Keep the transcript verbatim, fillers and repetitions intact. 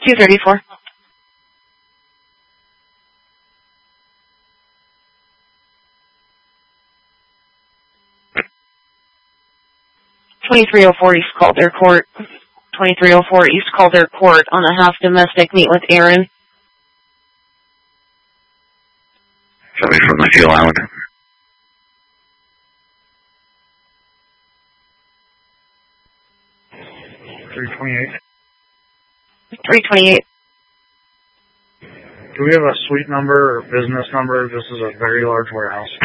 two thirty-four. twenty-three oh four East Calder Court. twenty-three oh four East Calder Court on a half domestic. Meet with Aaron. Somebody from the Fuel Island. three twenty-eight. three twenty-eight. Do we have a suite number or business number? This is a very large warehouse.